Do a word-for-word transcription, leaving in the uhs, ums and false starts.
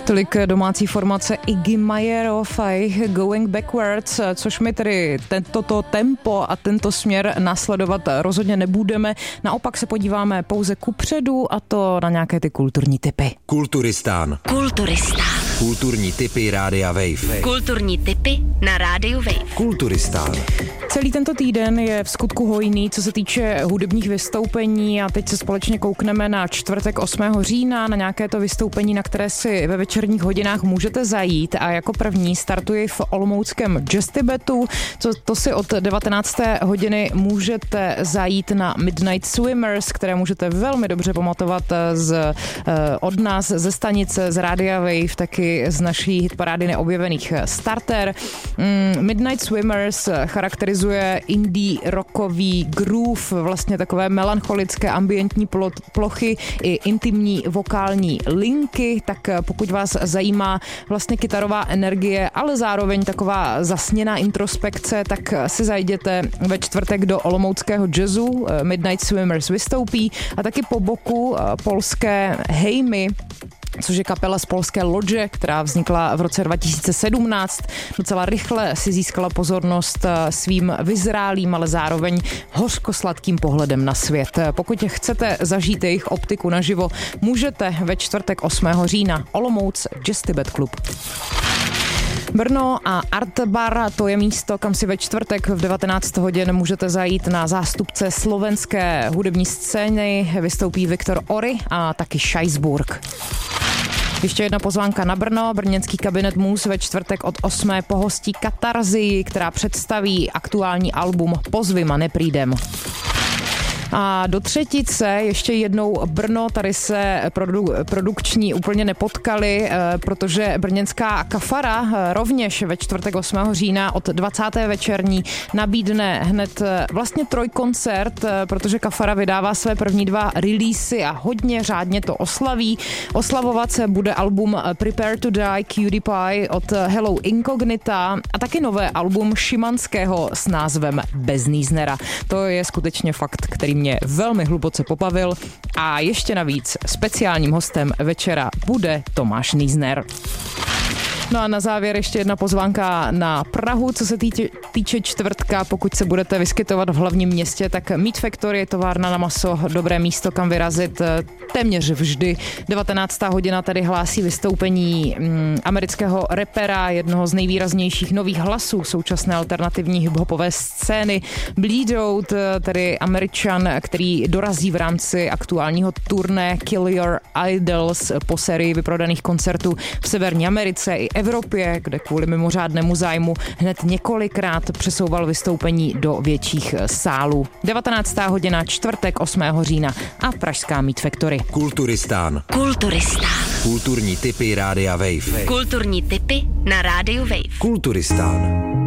Tolik domácí formace Iggy Majorové Going Backwards, což my tedy toto tempo a tento směr následovat rozhodně nebudeme. Naopak se podíváme pouze kupředu, a to na nějaké ty kulturní tipy. Kulturistán. Kulturistán. Kulturní tipy Rádia Wave. Kulturní tipy na Rádiu Wave. Kulturistán. Celý tento týden je v skutku hojný, co se týče hudebních vystoupení, a teď se společně koukneme na čtvrtek osmého října, na nějaké to vystoupení, na které si ve večerních hodinách můžete zajít, a jako první startuji v olomouckém Jazz Tibetu. To, to si od devatenácté hodiny můžete zajít na Midnight Swimmers, které můžete velmi dobře pamatovat z, od nás ze stanice, z Rádia Wave, taky z naší hitparády neobjevených Starter. Midnight Swimmers charakterizuje indie rockový groove, vlastně takové melancholické ambientní plochy i intimní vokální linky, tak pokud vás zajímá vlastně kytarová energie, ale zároveň taková zasněná introspekce, tak si zajděte ve čtvrtek do olomouckého jazzu. Midnight Swimmers vystoupí, a taky po boku polské Hejmy, což je kapela z polské Lodže, která vznikla v roce dva tisíce sedmnáct. Docela rychle si získala pozornost svým vyzrálým, ale zároveň hořkosladkým pohledem na svět. Pokud chcete zažít jejich optiku naživo, můžete ve čtvrtek osmého října Olomouc Jazz Tibet Club. Brno a Art Bar, to je místo, kam si ve čtvrtek v devatenáct hodin můžete zajít na zástupce slovenské hudební scény. Vystoupí Viktor Ory a taky Scheisburg. Ještě jedna pozvánka na Brno. Brněnský kabinet Mus ve čtvrtek od osmé pohostí Katarzii, která představí aktuální album Pozvima neprídem. A do třetice ještě jednou Brno, tady se produ- produkční úplně nepotkali, e, protože brněnská Kafara rovněž ve čtvrtek osmého října od dvacáté večerní nabídne hned vlastně trojkoncert, e, protože Kafara vydává své první dva releasy a hodně řádně to oslaví. Oslavovat se bude album Prepare to Die Cutie Pie od Hello Incognita a taky nové album Šimanského s názvem Bez Nýznera. To je skutečně fakt, který mě velmi hluboce pobavil, a ještě navíc speciálním hostem večera bude Tomáš Nýzner. No a na závěr ještě jedna pozvánka na Prahu, co se týče, týče čtvrtka. Pokud se budete vyskytovat v hlavním městě, tak Meat Factory je továrna na maso, dobré místo, kam vyrazit téměř vždy. devatenáctá hodina tady hlásí vystoupení mm, amerického rapera, jednoho z nejvýraznějších nových hlasů současné alternativní hiphopové scény, Bleed Out, tedy Američan, který dorazí v rámci aktuálního turné Kill Your Idols po sérii vyprodaných koncertů v Severní Americe i Evropě, kde kvůli mimořádnému zájmu hned několikrát přesouval vystoupení do větších sálů. devatenáctá hodina, čtvrtek osmého října a pražská Meat Factory. Kulturistán. Kulturistán. Kulturní tipy Rádia Wave. Kulturní tipy na Rádiu Wave. Kulturistán.